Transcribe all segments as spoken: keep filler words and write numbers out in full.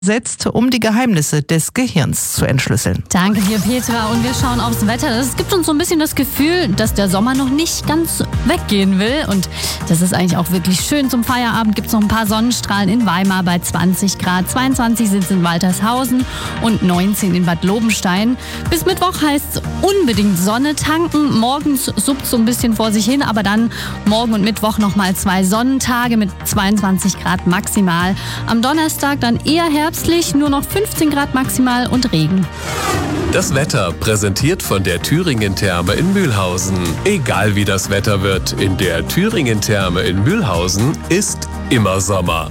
setzt, um die Geheimnisse des Gehirns zu entschlüsseln. Danke dir, Petra. Und wir schauen aufs Wetter. Es gibt uns so ein bisschen das Gefühl, dass der Sommer noch nicht ganz weggehen will. Und das ist eigentlich auch wirklich schön. Zum Feierabend gibt es noch ein paar Sonnenstrahlen in Weimar bei zwanzig Grad. zweiundzwanzig sind es in Waltershausen und neunzehn in Bad Lobenstein. Bis Mittwoch heißt es unbedingt Sonne tanken. Morgens suppt so ein bisschen vor sich hin, aber dann morgen und Mittwoch nochmal zwei Sonnentage mit zweiundzwanzig Grad maximal. Am Donnerstag dann eher herbstlich, nur noch fünfzehn Grad maximal und Regen. Das Wetter präsentiert von der Thüringen-Therme in Mühlhausen. Egal wie das Wetter wird, in der Thüringen-Therme in Mühlhausen ist immer Sommer.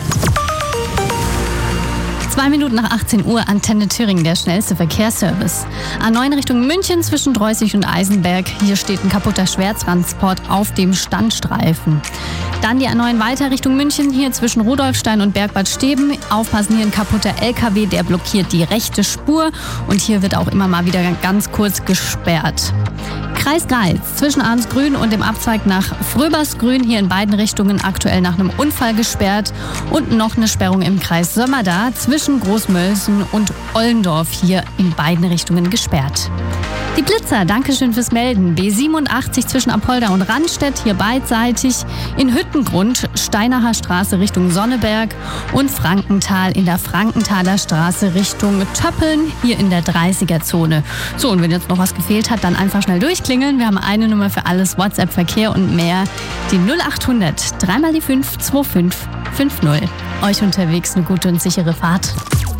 Zwei Minuten nach achtzehn Uhr, Antenne Thüringen, der schnellste Verkehrsservice. A neun Richtung München zwischen Dreußig und Eisenberg. Hier steht ein kaputter Schwertransport auf dem Standstreifen. Dann die A neun weiter Richtung München, hier zwischen Rudolfstein und Bergbad Steben. Aufpassen, hier ein kaputter L K W, der blockiert die rechte Spur. Und hier wird auch immer mal wieder ganz kurz gesperrt. Kreis Greiz zwischen Arnsgrün und dem Abzweig nach Fröbersgrün, hier in beiden Richtungen aktuell nach einem Unfall gesperrt. Und noch eine Sperrung im Kreis Sömmerda zwischen Großmölsen und Ollendorf, hier in beiden Richtungen gesperrt. Die Blitzer, Dankeschön fürs Melden. B siebenundachtzig zwischen Apolda und Randstedt, hier beidseitig. In Hüttengrund, Steinacher Straße Richtung Sonneberg und Frankenthal in der Frankenthaler Straße Richtung Töppeln, hier in der dreißiger-Zone. So, und wenn jetzt noch was gefehlt hat, dann einfach schnell durchklingeln. Wir haben eine Nummer für alles, WhatsApp, Verkehr und mehr. Die null achthundert, dreimal die fünf, zwei fünf fünf null. Euch unterwegs eine gute und sichere Fahrt.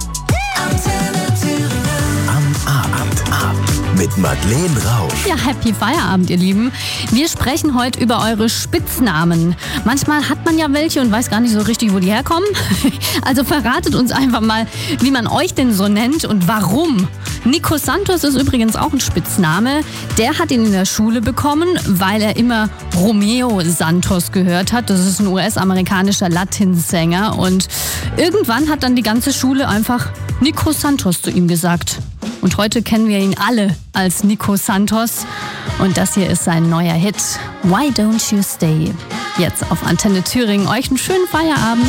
Mit Madeleine Rausch. Ja, happy Feierabend, ihr Lieben. Wir sprechen heute über eure Spitznamen. Manchmal hat man ja welche und weiß gar nicht so richtig, wo die herkommen. Also verratet uns einfach mal, wie man euch denn so nennt und warum. Nico Santos ist übrigens auch ein Spitzname. Der hat ihn in der Schule bekommen, weil er immer Romeo Santos gehört hat. Das ist ein U S-amerikanischer Latinsänger. Und irgendwann hat dann die ganze Schule einfach Nico Santos zu ihm gesagt. Und heute kennen wir ihn alle als Nico Santos. Und das hier ist sein neuer Hit, Why Don't You Stay? Jetzt auf Antenne Thüringen. Euch einen schönen Feierabend.